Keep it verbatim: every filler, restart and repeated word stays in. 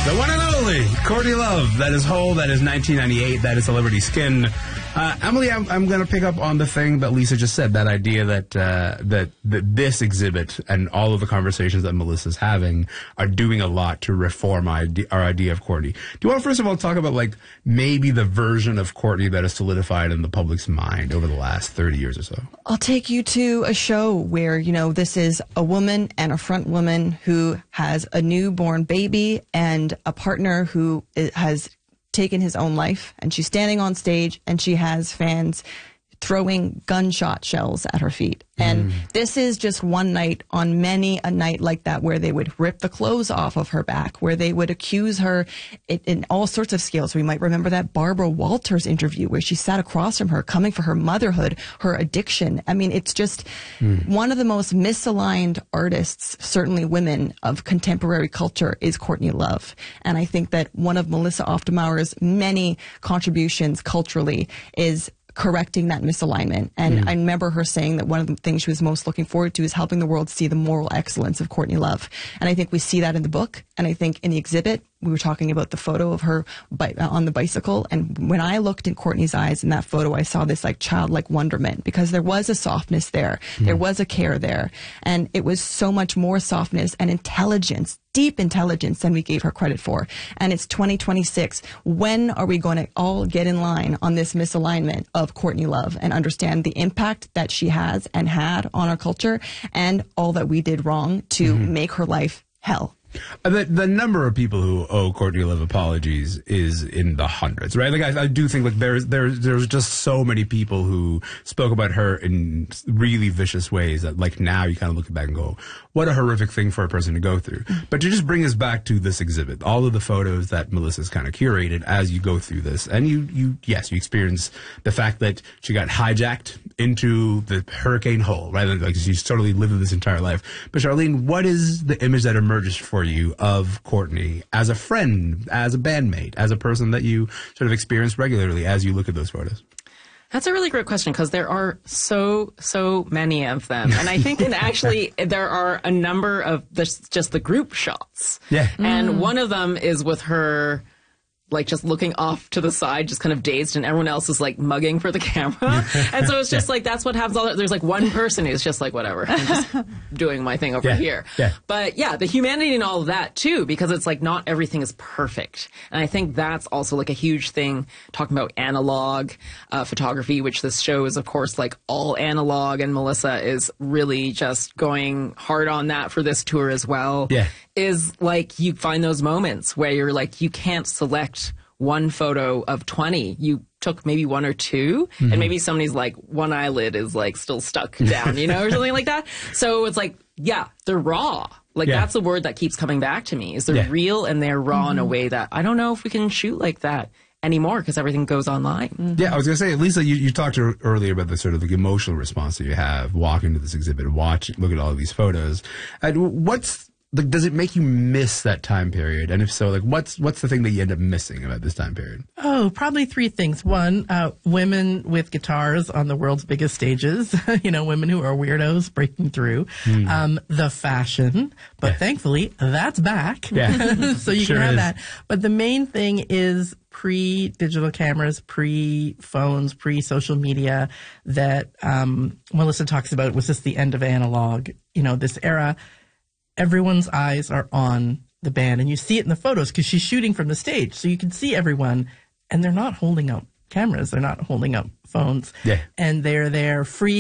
The one and only Courtney Love. That is Hole. That is nineteen ninety-eight. That is Celebrity Skin. Uh, Emily, I'm, I'm going to pick up on the thing that Lisa just said. That idea that, uh, that that this exhibit and all of the conversations that Melissa's having are doing a lot to reform ide- our idea of Courtney. Do you want to first of all talk about like maybe the version of Courtney that is solidified in the public's mind over the last thirty years or so? I'll take you to a show where, you know, this is a woman and a front woman who has a newborn baby and a partner who has taken his own life, and she's standing on stage and she has fans throwing gunshot shells at her feet. And mm. this is just one night on many a night like that where they would rip the clothes off of her back, where they would accuse her in, in all sorts of scales. We might remember that Barbara Walters interview where she sat across from her, coming for her motherhood, her addiction. I mean, it's just mm. one of the most misaligned artists, certainly women, of contemporary culture is Courtney Love. And I think that one of Melissa Oftemauer's many contributions culturally is correcting that misalignment. And mm. I remember her saying that one of the things she was most looking forward to is helping the world see the moral excellence of Courtney Love. And I think we see that in the book. And I think in the exhibit, we were talking about the photo of her bi- on the bicycle. And when I looked in Courtney's eyes in that photo, I saw this like childlike wonderment, because there was a softness there. Mm. There was a care there. And it was so much more softness and intelligence, deep intelligence, than we gave her credit for. And it's twenty twenty-six. When are we going to all get in line on this misalignment of Courtney Love and understand the impact that she has and had on our culture and all that we did wrong to mm-hmm. make her life hell? The, the number of people who owe Courtney Love apologies is in the hundreds, right? Like I, I do think like there's there's there's just so many people who spoke about her in really vicious ways that like now you kind of look back and go, what a horrific thing for a person to go through. But to just bring us back to this exhibit, all of the photos that Melissa's kind of curated as you go through this, and you you yes you experience the fact that she got hijacked into the hurricane hole, right? Like she's totally lived this entire life. But Charlene, what is the image that emerges for you of Courtney as a friend, as a bandmate, as a person that you sort of experience regularly as you look at those photos? That's a really great question, because there are so, so many of them. And I think, and actually, there are a number of this, just the group shots. Yeah. And mm. one of them is with her, like, just looking off to the side, just kind of dazed, and everyone else is, like, mugging for the camera. And so it's just, yeah. like, that's what happens. All There's, like, one person who's just like, whatever, I'm just doing my thing over yeah. here. Yeah. But, yeah, the humanity and all of that, too, because it's, like, not everything is perfect. And I think that's also, like, a huge thing, talking about analog uh, photography, which this show is, of course, like, all analog, and Melissa is really just going hard on that for this tour as well. Yeah. Is, like, you find those moments where you're, like, you can't select one photo of twenty. You took maybe one or two, mm-hmm. and maybe somebody's like, one eyelid is like still stuck down, you know, or something like that. So it's like, yeah, they're raw. Like yeah. that's the word that keeps coming back to me, is they're yeah. real and they're raw mm-hmm. in a way that I don't know if we can shoot like that anymore, because everything goes online. Mm-hmm. Yeah, I was going to say, Lisa, you, you talked earlier about the sort of the emotional response that you have walking to this exhibit, watch, look at all of these photos. And what's, like, does it make you miss that time period? And if so, like, what's what's the thing that you end up missing about this time period? Oh, probably three things. One, uh, women with guitars on the world's biggest stages. You know, women who are weirdos breaking through. Mm. Um, the fashion, but yeah. thankfully that's back. Yeah, so you sure can have is. that. But the main thing is pre-digital cameras, pre-phones, pre-social media that um, Melissa talks about. Was this the end of analog? You know, this era. Everyone's eyes are on the band, and you see it in the photos because she's shooting from the stage. So you can see everyone, and they're not holding up cameras. They're not holding up phones. Yeah. And they're there free.